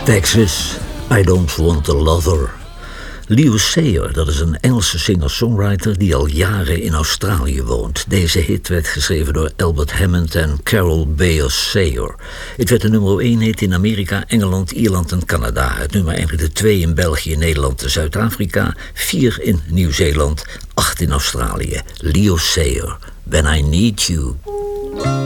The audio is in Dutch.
Texas, I Don't Want a Lover. Leo Sayer, dat is een Engelse singer-songwriter die al jaren in Australië woont. Deze hit werd geschreven door Albert Hammond en Carol Bayer Sayer. Het werd de nummer 1 hit in Amerika, Engeland, Ierland en Canada. Het nummer eindigde 2 in België, Nederland en Zuid-Afrika, 4 in Nieuw-Zeeland, 8 in Australië. Leo Sayer, When I Need You.